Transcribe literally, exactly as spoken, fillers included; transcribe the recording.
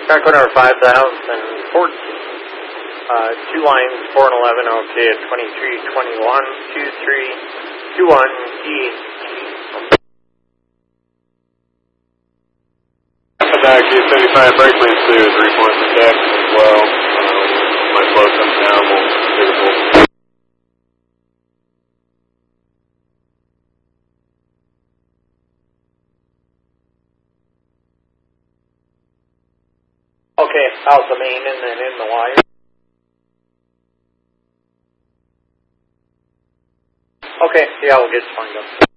Track winner five thousand fourteen. Uh, two lines, four and eleven, okay at twenty-three twenty-one, two three two one, E. Back to seventy-five, break lane two, three points of deck as well. Um, my flow comes down, we'll take a full. Okay, out the main and then in the wire. Okay, yeah, we'll get spun up.